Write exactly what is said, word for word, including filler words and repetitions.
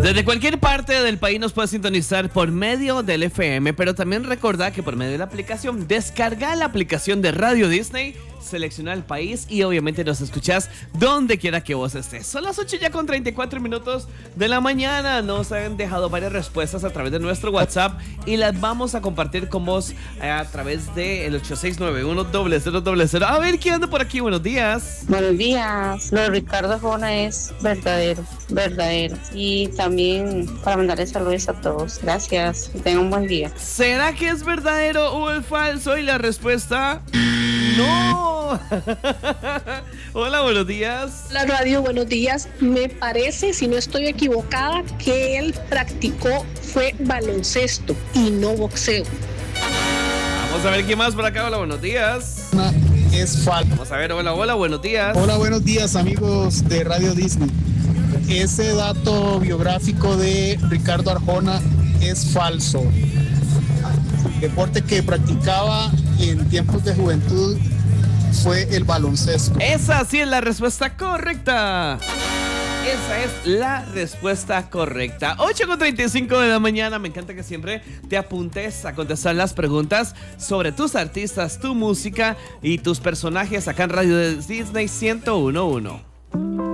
Desde cualquier parte del país nos puedes sintonizar por medio del F M, pero también recordá que por medio de la aplicación, descarga la aplicación de Radio Disney, selecciona el país y obviamente nos escuchás donde quiera que vos estés. Son las ocho ya con treinta y cuatro minutos de la mañana. Nos han dejado varias respuestas a través de nuestro WhatsApp y las vamos a compartir con vos a través del ocho seis nueve uno cero cero cero cero. A ver, ¿quién anda por aquí? Buenos días. Buenos días. Lo de Ricardo Arjona es verdadero, verdadero. Y también para mandarle saludos a todos. Gracias. Que tengan un buen día. ¿Será que es verdadero o es falso? Y la respuesta... ¡no! Hola, buenos días. La radio, buenos días. Me parece, si no estoy equivocada, que él practicó fue baloncesto y no boxeo. Vamos a ver quién más por acá. Hola, buenos días. Es falso. Vamos a ver, hola, hola, buenos días. Hola, buenos días, amigos de Radio Disney. Ese dato biográfico de Ricardo Arjona es falso. El deporte que practicaba en tiempos de juventud fue el baloncesto. Esa sí es la respuesta correcta. Esa es la respuesta correcta. ocho con treinta y cinco de la mañana. Me encanta que siempre te apuntes a contestar las preguntas sobre tus artistas, tu música y tus personajes acá en Radio Disney ciento uno punto uno.